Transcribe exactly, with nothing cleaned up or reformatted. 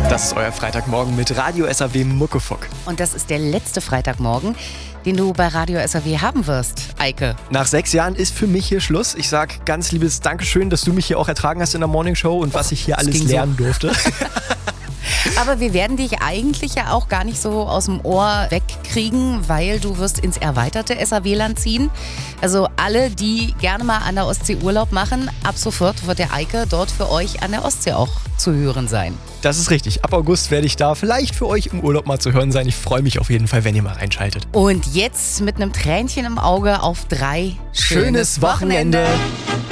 Das ist euer Freitagmorgen mit Radio S A W Muckefuck. Und das ist der letzte Freitagmorgen, den du bei Radio S A W haben wirst, Eike. Nach sechs Jahren ist für mich hier Schluss. Ich sag ganz liebes Dankeschön, dass du mich hier auch ertragen hast in der Morningshow und was ich hier alles lernen so. durfte. Aber wir werden dich eigentlich ja auch gar nicht so aus dem Ohr wegkriegen, weil du wirst ins erweiterte S A W-Land ziehen. Also alle, die gerne mal an der Ostsee Urlaub machen, ab sofort wird der Eike dort für euch an der Ostsee auch zu hören sein. Das ist richtig. Ab August werde ich da vielleicht für euch im Urlaub mal zu hören sein. Ich freue mich auf jeden Fall, wenn ihr mal reinschaltet. Und jetzt mit einem Tränchen im Auge auf drei. Schönes, Schönes Wochenende. Wochenende.